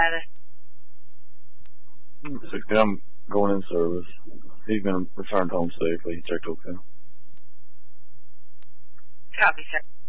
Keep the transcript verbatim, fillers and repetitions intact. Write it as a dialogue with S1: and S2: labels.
S1: sixteen, I'm going in service. He's been returned home safely. He checked okay.
S2: Copy, sir.